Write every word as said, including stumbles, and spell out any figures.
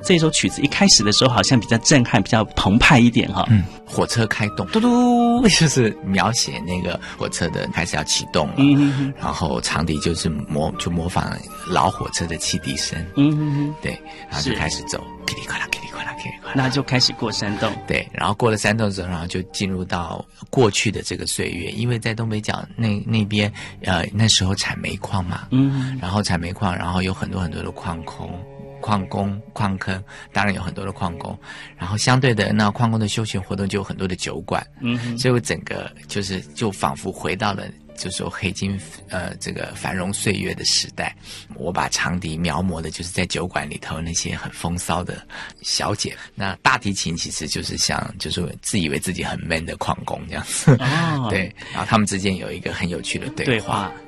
这首曲子一开始的时候好像比较震撼，比较澎湃一点哈。 嗯，火车开动，嘟嘟，就是描写那个火车的开始要启动了。嗯哼哼，然后长笛就是模就模仿老火车的汽笛声。嗯哼哼，对，然后就开始走，噼里啪啦，噼里啪啦，噼里啪啦， 那就开始过山洞。 对，然后过了山洞之后，然后就进入到过去的这个岁月，因为在东北角那那边，呃，那时候产煤矿嘛，嗯，然后产煤矿，然后有很多很多的矿工。矿工、矿坑，当然有很多的矿工，然后相对的，那矿工的休闲活动就有很多的酒馆，嗯，所以我整个就是就仿佛回到了就是说黑金呃这个繁荣岁月的时代。我把长笛描摹的就是在酒馆里头那些很风骚的小姐，那大提琴其实就是像就是自以为自己很 man 的矿工这样子，哦，对，然后他们之间有一个很有趣的对话。对话